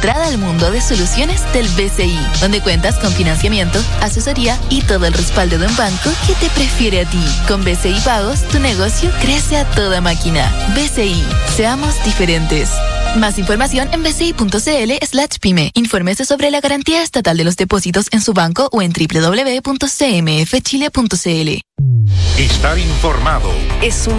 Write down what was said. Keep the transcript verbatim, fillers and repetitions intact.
entrada al mundo de soluciones del B C I, donde cuentas con financiamiento, asesoría y todo el respaldo de un banco que te prefiere a ti. Con B C I Pagos, tu negocio crece a toda máquina. B C I, seamos diferentes. Más información en bci.cl slash pyme. Infórmese sobre la garantía estatal de los depósitos en su banco o en doble u doble u doble u punto c m f chile punto c l. Estar informado es un